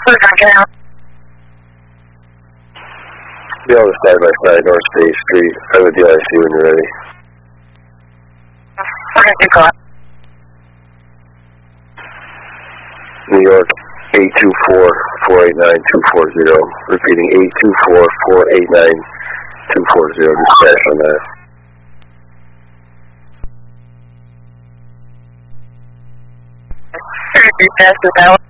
The other side by side, North State Street. I'm with the IC when you're ready. New York, 824-489-240. Repeating, 824-489-240. Dispatch on that. Dispatch is out.